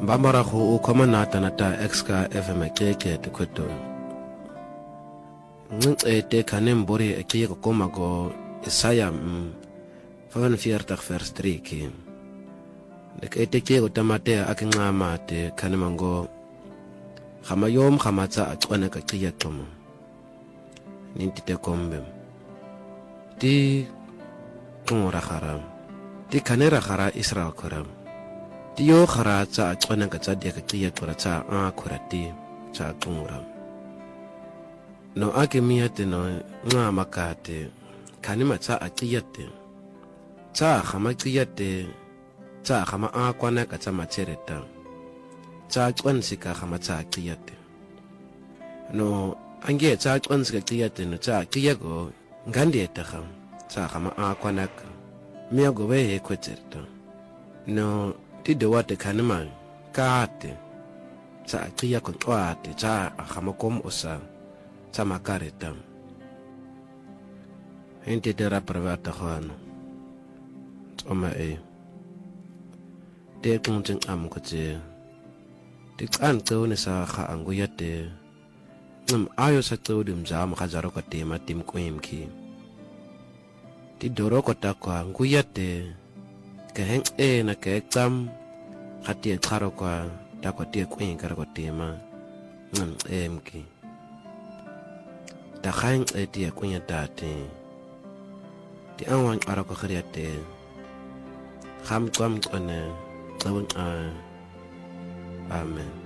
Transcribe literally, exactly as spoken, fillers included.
Mbamara ho ukomanata nata exka fm keke te kweto. Ngce te kanem bori eki ko komago Isaiah vijfenveertig vers drie ki. Dek ete ke ko tamate akinga te kanemango Hamayom hamatsa atwana ka kiyatomo. Ninti te kombe. Ti tungora haram. Ti kanera hara Israel koram. Ti yo hara tsa atwana ka tsa dia ka kiyatora tsa a kurati tsa tungora. No ake miyate no nga makate kanima tsa akiyate. Tsa hama kiyate tsa hama a kwana ka tsa machereta. Tsa twansika hama tsa kiyate. No ange tsa twansika kiyate no tsa kiyago ngandieta ham tsa hama a kwanaka. Miyago wehe kwecherta. No ti dewate kanima kaate tsa kiyako twate tsa hama kom osa tsa makareta. Hente te rapravata hano. Oma e. Te kungting am kote. Tikan tau ni sa kaanguyate. Ngam ayo sa tau dim zama kazaro ka tema tim kuim ki. Ti doro ko takwa anguyate. Kaheng e na keektam. Kati e karo kwa takwa tia kuim karo ka tema. Ngam em ki. Takhaing e tia kunya tate. Ti awang aro ka khariate. Kham kwam kone. Tawang a. Amen.